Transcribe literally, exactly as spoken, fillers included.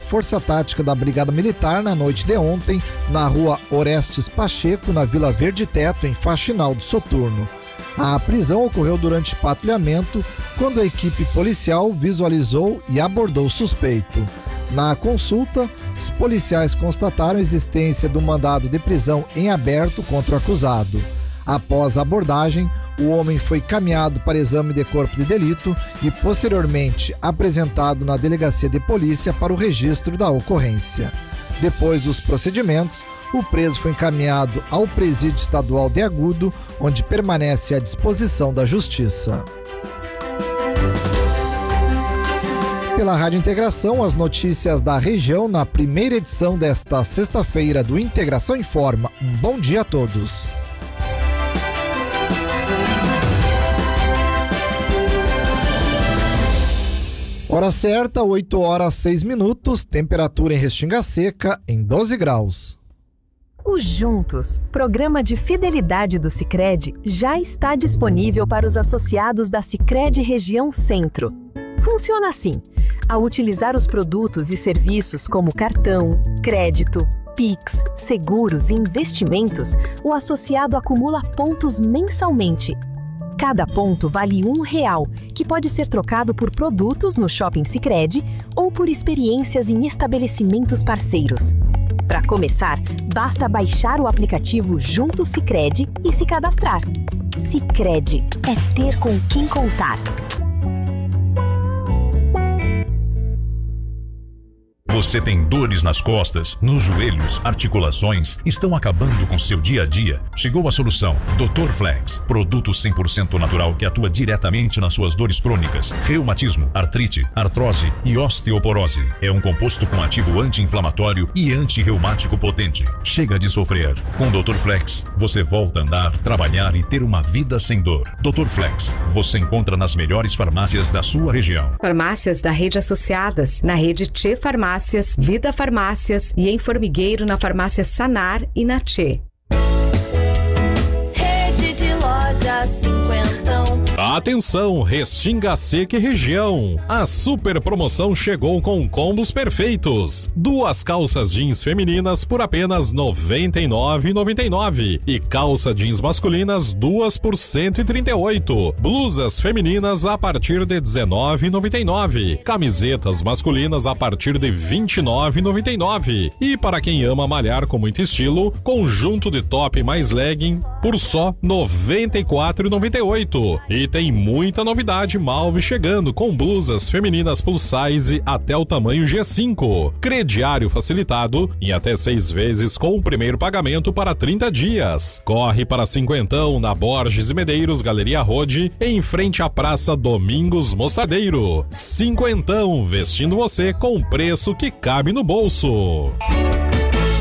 Força Tática da Brigada Militar na noite de ontem, na rua Orestes Pacheco, na Vila Verde Teto, em Faxinal do Soturno. A prisão ocorreu durante patrulhamento, quando a equipe policial visualizou e abordou o suspeito. Na consulta, os policiais constataram a existência do mandado de prisão em aberto contra o acusado. Após a abordagem, o homem foi caminhado para exame de corpo de delito e posteriormente apresentado na delegacia de polícia para o registro da ocorrência. Depois dos procedimentos, o preso foi encaminhado ao Presídio Estadual de Agudo, onde permanece à disposição da Justiça. Pela Rádio Integração, as notícias da região na primeira edição desta sexta-feira do Integração Informa. Um bom dia a todos. Hora certa, oito horas seis minutos, temperatura em Restinga Seca em doze graus. O Juntos, programa de fidelidade do Sicredi, já está disponível para os associados da Sicredi Região Centro. Funciona assim: ao utilizar os produtos e serviços como cartão, crédito, Pix, seguros e investimentos, o associado acumula pontos mensalmente. Cada ponto vale um real, que pode ser trocado por produtos no Shopping Sicredi ou por experiências em estabelecimentos parceiros. Para começar, basta baixar o aplicativo Junto Sicredi e se cadastrar. Sicredi é ter com quem contar. Você tem dores nas costas, nos joelhos, articulações, estão acabando com seu dia a dia? Chegou a solução. doutor Flex, produto cem por cento natural que atua diretamente nas suas dores crônicas, reumatismo, artrite, artrose e osteoporose. É um composto com ativo anti-inflamatório e anti-reumático potente. Chega de sofrer. Com doutor Flex, você volta a andar, trabalhar e ter uma vida sem dor. doutor Flex, você encontra nas melhores farmácias da sua região. Farmácias da rede associadas, na rede Tchê Farmácias, Vida Farmácias e em Formigueiro na farmácia Sanar e na Tchê. Rede de lojas cinquentão. Atenção, Restinga Seca e região. A super promoção chegou com combos perfeitos. Duas calças jeans femininas por apenas noventa e nove reais e noventa e nove centavos e calça jeans masculinas duas por cento e trinta e oito reais. Blusas femininas a partir de dezenove reais e noventa e nove centavos. Camisetas masculinas a partir de vinte e nove reais e noventa e nove centavos. E para quem ama malhar com muito estilo, conjunto de top mais legging por só noventa e quatro reais e noventa e oito centavos. E tem muita novidade Malve chegando com blusas femininas plus size até o tamanho G cinco. Crediário facilitado em até seis vezes com o primeiro pagamento para trinta dias. Corre para Cinquentão na Borges e Medeiros, Galeria Rode, em frente à Praça Domingos Mostardeiro. Cinquentão, vestindo você com preço que cabe no bolso.